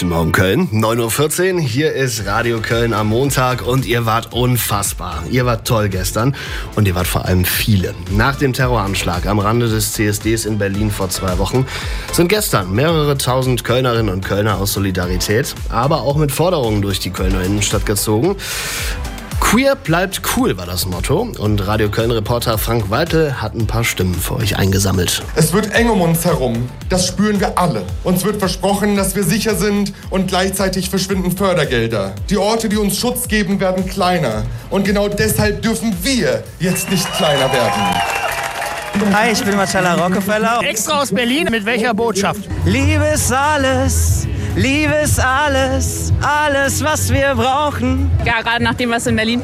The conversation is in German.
Guten Morgen Köln, 9.14 Uhr, hier ist Radio Köln am Montag und ihr wart unfassbar. Ihr wart toll gestern und ihr wart vor allem viele. Nach dem Terroranschlag am Rande des CSDs in Berlin vor 2 Wochen sind gestern mehrere tausend Kölnerinnen und Kölner aus Solidarität, aber auch mit Forderungen durch die Kölner Innenstadt gezogen. Queer bleibt cool war das Motto und Radio Köln-Reporter Frank Weitel hat ein paar Stimmen für euch eingesammelt. Es wird eng um uns herum, das spüren wir alle. Uns wird versprochen, dass wir sicher sind und gleichzeitig verschwinden Fördergelder. Die Orte, die uns Schutz geben, werden kleiner und genau deshalb dürfen wir jetzt nicht kleiner werden. Hi, ich bin Marcella Rockefeller. Extra aus Berlin, mit welcher Botschaft? Liebe ist alles, Liebe ist alles, alles, was wir brauchen. Ja, gerade nach dem, was in Berlin